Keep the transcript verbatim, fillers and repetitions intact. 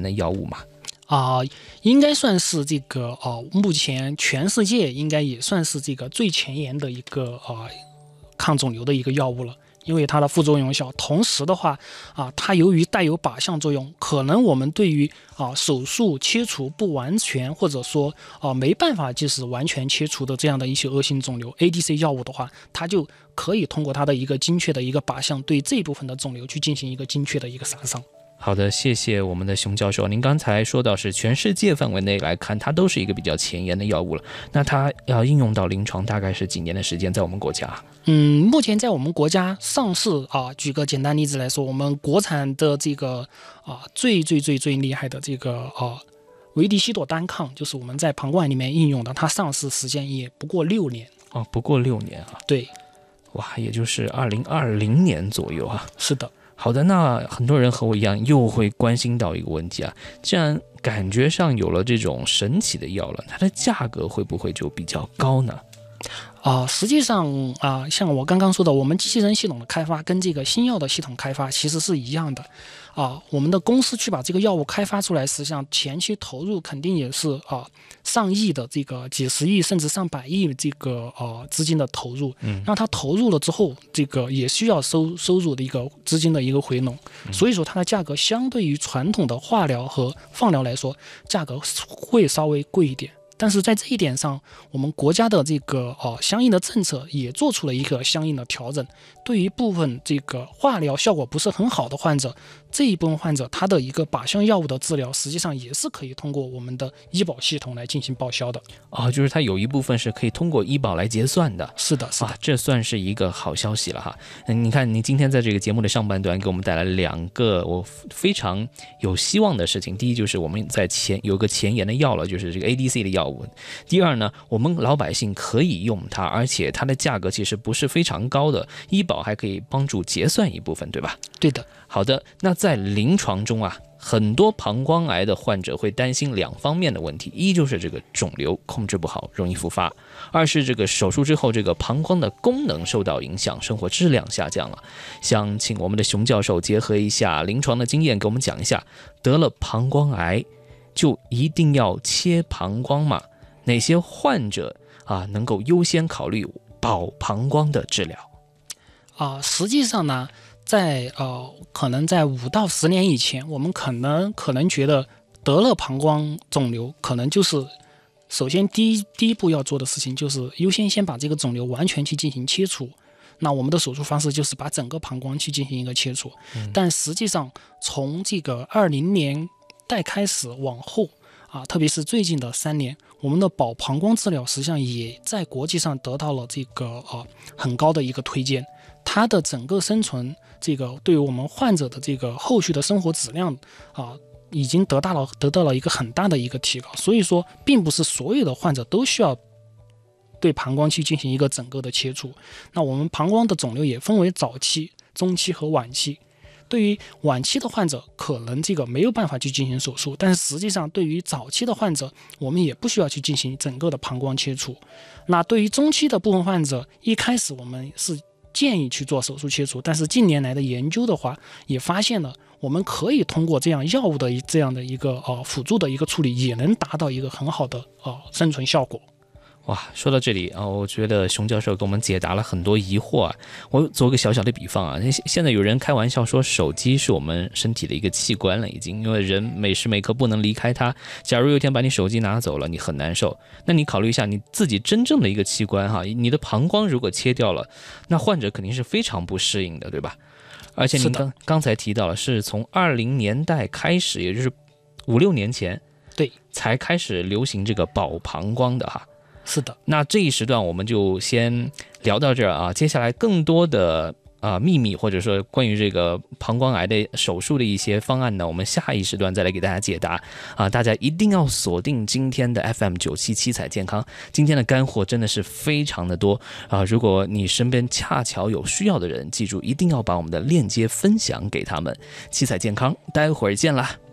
的药物吗？ 啊、呃，应该算是这个呃，目前全世界应该也算是这个最前沿的一个呃抗肿瘤的一个药物了。因为它的副作用小，同时的话啊，它由于带有靶向作用，可能我们对于啊手术切除不完全，或者说啊没办法即使完全切除的这样的一些恶性肿瘤 ，A D C 药物的话，它就可以通过它的一个精确的一个靶向，对这部分的肿瘤去进行一个精确的一个杀伤。 好的，谢谢我们的熊教授。您刚才说到是全世界范围内来看，它都是一个比较前沿的药物了。那它要应用到临床大概是几年的时间，在我们国家？ 嗯，目前在我们国家上市啊，举个简单例子来说，我们国产的这个啊最最最最厉害的这个啊维迪西朵单抗，就是我们在膀胱癌里面应用的，它上市时间也不过六年。 哦，不过六年啊？ 对， 哇，也就是二零二零年左右啊。 是的。 好的，那很多人和我一样又会关心到一个问题啊，既然感觉上有了这种神奇的药了，它的价格会不会就比较高呢？ 啊、呃，实际上啊、呃，像我刚刚说的，我们机器人系统的开发跟这个新药的系统开发其实是一样的啊、呃。我们的公司去把这个药物开发出来，实际上前期投入肯定也是啊、呃、上亿的这个几十亿甚至上百亿这个呃资金的投入。嗯，那它投入了之后，这个也需要收收入的一个资金的一个回笼，嗯、所以说它的价格相对于传统的化疗和放疗来说，价格会稍微贵一点。但是在这一点上，我们国家的这个呃相应的政策也做出了一个相应的调整。对于部分这个化疗效果不是很好的患者，这一部分患者他的一个靶向药物的治疗，实际上也是可以通过我们的医保系统来进行报销的。 哦，就是它有一部分是可以通过医保来结算的。 是的，是的， 啊，这算是一个好消息了哈。嗯，你看，你今天在这个节目的上半段给我们带来两个我非常有希望的事情。第一，就是我们在前有个前沿的药了，就是这个 A D C 的药物。第二呢，我们老百姓可以用它，而且它的价格其实不是非常高的，医保还可以帮助结算一部分，对吧？ 对的。 好的，那在临床中啊，很多膀胱癌的患者会担心两方面的问题，一就是这个肿瘤控制不好，容易复发；二是这个手术之后，这个膀胱的功能受到影响，生活质量下降了。想请我们的熊教授结合一下临床的经验，给我们讲一下，得了膀胱癌就一定要切膀胱吗？哪些患者啊能够优先考虑保膀胱的治疗？ 啊、呃，实际上呢，在呃，可能在五到十年以前，我们可能可能觉得得了膀胱肿瘤，可能就是首先第一第一步要做的事情就是优先先把这个肿瘤完全去进行切除。那我们的手术方式就是把整个膀胱去进行一个切除。嗯、但实际上从这个二零年代开始往后啊，特别是最近的三年，我们的保膀胱治疗实际上也在国际上得到了这个啊很高的一个推荐。它的整个生存，这个对于我们患者的这个后续的生活质量啊，已经得到了得到了一个很大的一个提高。所以说，并不是所有的患者都需要对膀胱去进行一个整个的切除。那我们膀胱的肿瘤也分为早期、中期和晚期。对于晚期的患者，可能这个没有办法去进行手术，但是实际上对于早期的患者，我们也不需要去进行整个的膀胱切除。那对于中期的部分患者，一开始我们是建议去做手术切除，但是近年来的研究的话，也发现了我们可以通过这样药物的这样的一个呃辅助的一个处理，也能达到一个很好的呃生存效果。 哇，说到这里啊，我觉得熊教授给我们解答了很多疑惑啊。我做个小小的比方啊，现在有人开玩笑说手机是我们身体的一个器官了，已经，因为人每时每刻不能离开它。假如有一天把你手机拿走了，你很难受。那你考虑一下你自己真正的一个器官哈，你的膀胱如果切掉了，那患者肯定是非常不适应的，对吧？而且您刚刚才提到了，是从二零年代开始，也就是五六年前， 对， 才开始流行这个保膀胱的哈。 是的， 那这一时段我们就先聊到这儿啊。接下来更多的啊、呃、秘密，或者说关于这个膀胱癌的手术的一些方案呢，我们下一时段再来给大家解答啊。大家一定要锁定今天的 F M 九七七彩健康，今天的干货真的是非常的多啊。如果你身边恰巧有需要的人，记住一定要把我们的链接分享给他们。七彩健康，待会儿见啦。